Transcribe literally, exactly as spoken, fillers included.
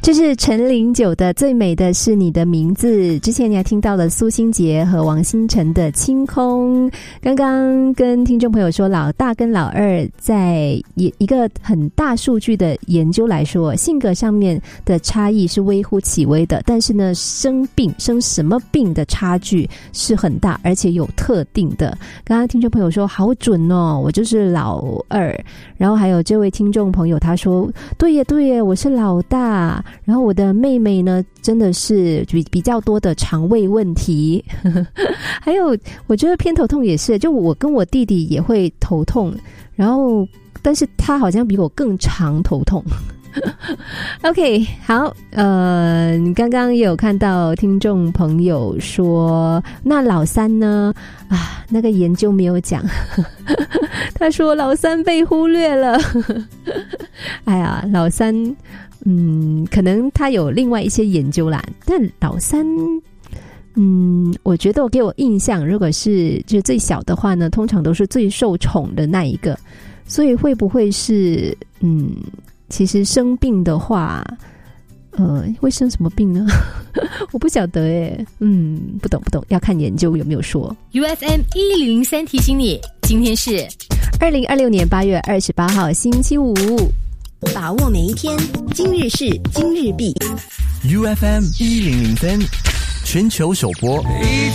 这是陈零九的最美的是你的名字，之前你还听到了苏新杰和王新成的清空。刚刚跟听众朋友说，老大跟老二在一个很大数据的研究来说，性格上面的差异是微乎其微的，但是呢生病生什么病的差距是很大，而且有特定的。刚刚听众朋友说好准哦，我就是老二。然后还有这位听众朋友他说对耶对耶，我是老大，然后我的妹妹呢真的是比比较多的肠胃问题还有我觉得偏头痛也是，就我跟我弟弟也会头痛，然后但是他好像比我更常头痛OK 好，呃你刚刚也有看到听众朋友说那老三呢啊，那个研究没有讲他说老三被忽略了哎呀老三嗯，可能他有另外一些研究啦，但老三嗯，我觉得我给我印象如果是就最小的话呢，通常都是最受宠的那一个，所以会不会是嗯其实生病的话呃，会生什么病呢我不晓得耶，嗯，不懂不懂，要看研究有没有说。 U F M 一零零三提醒你，今天是二零二六年八月二十八号星期五， 把握每一天，今日事今日毕。 U F M 一零零三全球首播。